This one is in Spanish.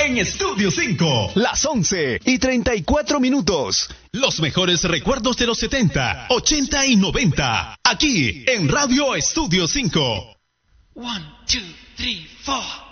en Estudio 5. Las 11:34. Los mejores recuerdos de los 70, 80 y 90. Aquí en Radio Estudio 5. 1, 2, 3, 4.